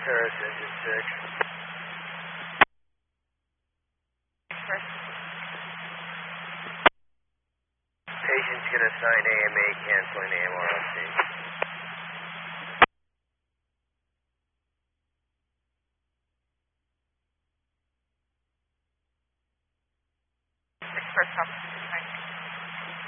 Paris engine 6. Express. Patient's going to sign AMA canceling AMRFC. Express copy.